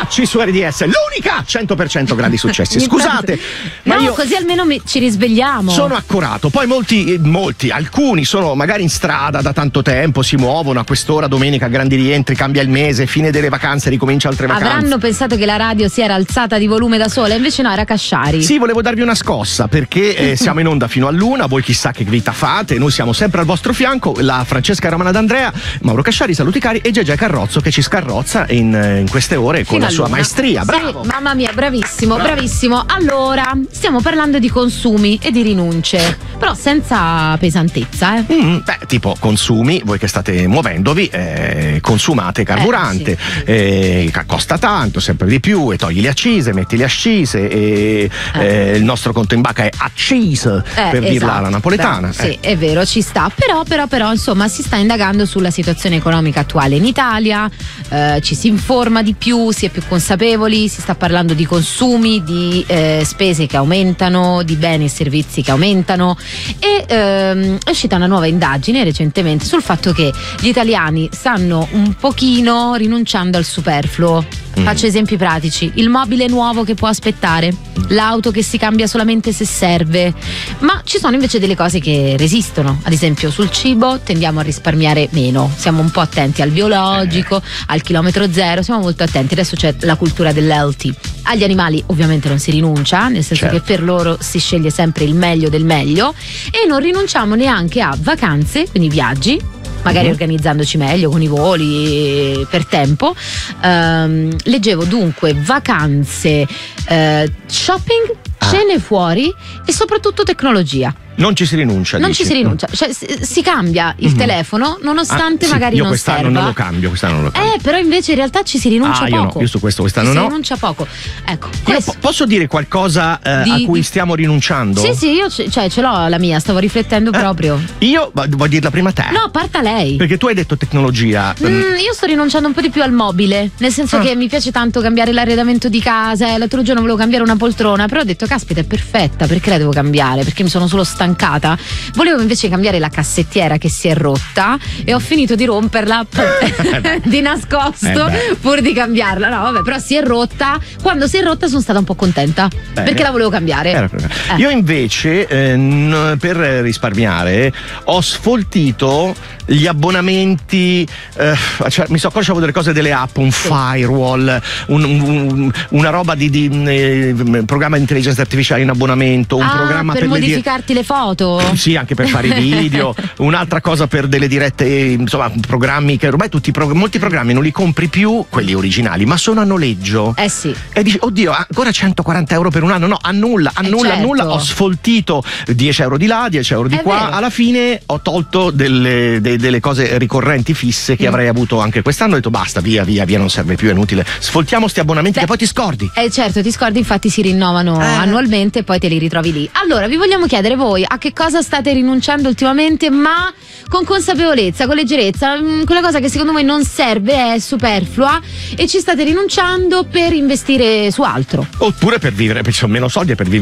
Versace su RDS, l'unica 100% grandi successi. Scusate, ma no, io così almeno ci risvegliamo. sono accorato. Poi molti, alcuni sono magari in strada da tanto tempo, si muovono a quest'ora, domenica, grandi rientri, cambia il mese, fine delle vacanze, ricomincia altre vacanze. Avranno pensato che la radio si era alzata di volume da sola, invece no, era Casciari. Sì, volevo darvi una scossa perché siamo in onda fino all'1, voi chissà che vita fate, noi siamo sempre al vostro fianco, la Francesca Romana D'Andrea, Mauro Casciari, saluti cari, e Gegè Carrozzo che ci scarrozza in queste ore con Fino la sua all'1. maestria. Bravo! Sì, mamma mia, bravissimo, Bravo. bravissimo. Allora, stiamo parlando di consumi e di rinunce, però senza pesantezza, Tipo consumi, voi che state muovendovi, consumate carburante, costa tanto, sempre di più, e togli le accise, metti le accise, il nostro conto in banca è accise, per dirla alla napoletana. Bravo, sì, è vero, ci sta, però insomma si sta indagando sulla situazione economica attuale in Italia, ci si informa di più, si è più consapevoli, si sta parlando di consumi, di spese che aumentano, di beni e servizi che aumentano, e è uscita una nuova indagine recentemente sul fatto che gli italiani stanno un pochino rinunciando al superfluo. Faccio esempi pratici: il mobile nuovo che può aspettare, l'auto che si cambia solamente se serve, ma ci sono invece delle cose che resistono. Ad esempio sul cibo tendiamo a risparmiare meno, siamo un po' attenti al biologico, al chilometro zero, siamo molto attenti. Adesso c'è la cultura dell'healthy. Agli animali ovviamente non si rinuncia, nel senso che per loro si sceglie sempre il meglio del meglio, e non rinunciamo neanche a vacanze, quindi viaggi, magari organizzandoci meglio con i voli per tempo. Leggevo dunque vacanze, shopping, cene fuori e soprattutto tecnologia. Non ci si rinuncia. Non ci si rinuncia, cioè si cambia il telefono nonostante magari io non quest'anno serva. non lo cambio, quest'anno non lo cambio. Però invece in realtà ci si rinuncia io poco. no, io su questo quest'anno si no. rinuncia poco. Ecco, Posso dire qualcosa a cui stiamo rinunciando? Sì, io ce l'ho la mia, stavo riflettendo proprio. Io vuoi dirla prima te? No, parta lei. Perché tu hai detto tecnologia. Io sto rinunciando un po' di più al mobile, nel senso che mi piace tanto cambiare l'arredamento di casa. L'altro giorno volevo cambiare una poltrona, però ho detto caspita, è perfetta, perché la devo cambiare? Perché mi sono solo stancata. Volevo invece cambiare la cassettiera che si è rotta e ho finito di romperla di nascosto pur di cambiarla. No, vabbè, però si è rotta. Quando si è rotta sono stata un po' contenta perché la volevo cambiare. Io invece per risparmiare ho sfoltito gli abbonamenti, cioè, mi accorgevo delle cose, delle app, un firewall, una roba di programma di intelligenza artificiale in abbonamento, un programma per modificarti le foto. Sì, anche per fare i video, un'altra cosa per delle dirette, insomma, programmi che ormai molti programmi non li compri più, quelli originali, ma sono a noleggio. Sì. E dici, oddio, ancora 140 euro per un anno? No, annulla. Ho sfoltito 10 euro di là, 10 euro di qua. Vero. Alla fine ho tolto delle cose ricorrenti fisse che avrei avuto anche quest'anno. Ho detto basta, via, non serve più, è inutile. Sfoltiamo sti abbonamenti che poi ti scordi. Certo, ti scordi, infatti si rinnovano annualmente e poi te li ritrovi lì. Allora, vi vogliamo chiedere voi a che cosa state rinunciando ultimamente, ma con consapevolezza, con leggerezza. Quella cosa che secondo voi non serve, è superflua e ci state rinunciando per investire su altro. Oppure per vivere, perché ho meno soldi e per vivere